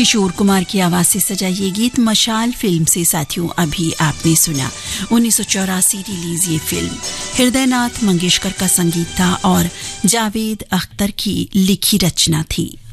किशोर कुमार की आवाज से सजा ये गीत मशाल फिल्म से साथियों अभी आपने सुना। 1984 रिलीज ये फिल्म हृदयनाथ मंगेशकर का संगीत था और जावेद अख्तर की लिखी रचना थी।